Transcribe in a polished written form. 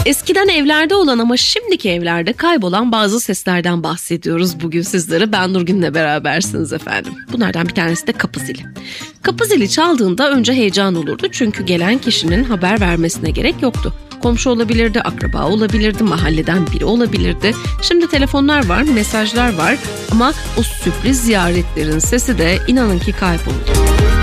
Eskiden evlerde olan ama şimdiki evlerde kaybolan bazı seslerden bahsediyoruz bugün sizlere. Ben Nurgün'le berabersiniz efendim. Bunlardan bir tanesi de kapı zili. Kapı zili çaldığında önce heyecan olurdu çünkü gelen kişinin haber vermesine gerek yoktu. Komşu olabilirdi, akraba olabilirdi, mahalleden biri olabilirdi. Şimdi telefonlar var, mesajlar var ama o sürpriz ziyaretlerin sesi de inanın ki kayboldu.